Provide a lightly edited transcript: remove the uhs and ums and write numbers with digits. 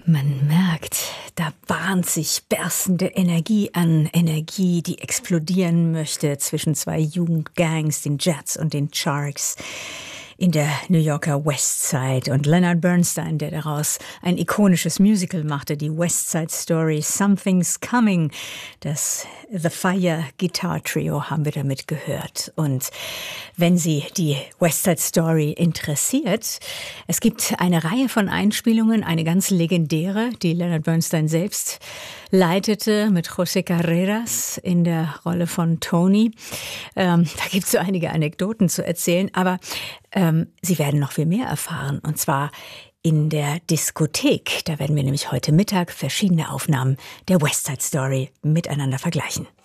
Man merkt, da bahnt sich berstende Energie an, Energie, die explodieren möchte zwischen zwei Jugendgangs, den Jets und den Sharks in der New Yorker Westside. Und Leonard Bernstein, der daraus ein ikonisches Musical machte, die West Side Story, Something's Coming. Das The Fire Guitar Trio haben wir damit gehört. Und wenn Sie die West Side Story interessiert, es gibt eine Reihe von Einspielungen, eine ganz legendäre, die Leonard Bernstein selbst leitete, mit José Carreras in der Rolle von Tony. Da gibt es so einige Anekdoten zu erzählen, aber Sie werden noch viel mehr erfahren, und zwar in der Diskothek. Da werden wir nämlich heute Mittag verschiedene Aufnahmen der West Side Story miteinander vergleichen.